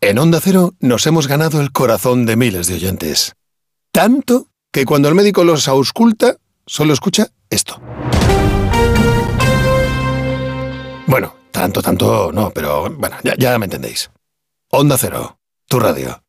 En Onda Cero nos hemos ganado el corazón de miles de oyentes. Tanto que cuando el médico los ausculta, solo escucha esto. Bueno, tanto no, pero bueno, ya me entendéis. Onda Cero, tu radio.